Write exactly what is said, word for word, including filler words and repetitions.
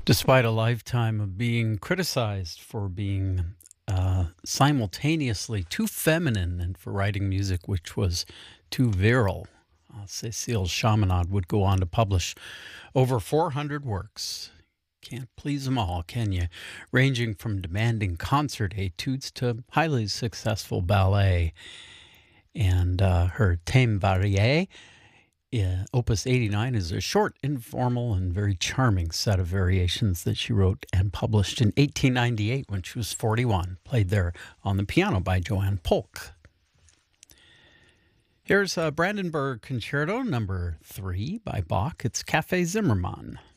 Despite a lifetime of being criticized for being uh, simultaneously too feminine and for writing music which was too virile, uh, Cécile Chaminade would go on to publish over four hundred works. Can't please them all, can you? Ranging from demanding concert etudes to highly successful ballet. And uh, her Thème varié, yeah, Opus eighty-nine is a short, informal, and very charming set of variations that she wrote and published in eighteen ninety-eight when she was forty-one, played there on the piano by Joanne Polk. Here's a Brandenburg Concerto number three by Bach. It's Café Zimmermann.